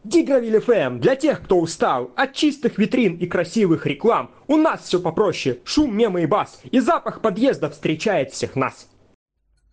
Дигравиль FM для тех, кто устал от чистых витрин и красивых реклам. У нас все попроще, шум, мемы и бас, и запах подъезда встречает всех нас.